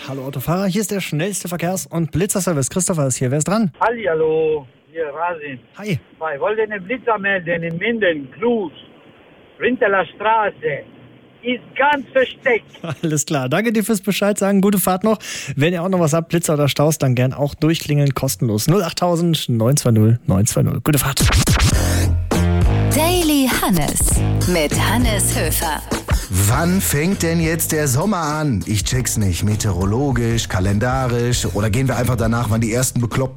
Hallo Autofahrer, hier ist der schnellste Verkehrs- und Blitzerservice. Christopher ist hier, wer ist dran? Hallihallo, hier Rasin. Hi. Ich wollte einen Blitzer melden in Minden, Klus, Rinteler Straße. Ist ganz versteckt. Alles klar, danke dir fürs Bescheid sagen, gute Fahrt noch. Wenn ihr auch noch was habt, Blitzer oder Staus, dann gern auch durchklingeln, kostenlos. 08000 920 920. Gute Fahrt. Daily Hannes mit Hannes Höfer. Wann fängt denn jetzt der Sommer an? Ich check's nicht. Meteorologisch, kalendarisch oder gehen wir einfach danach, wann die ersten Bekloppten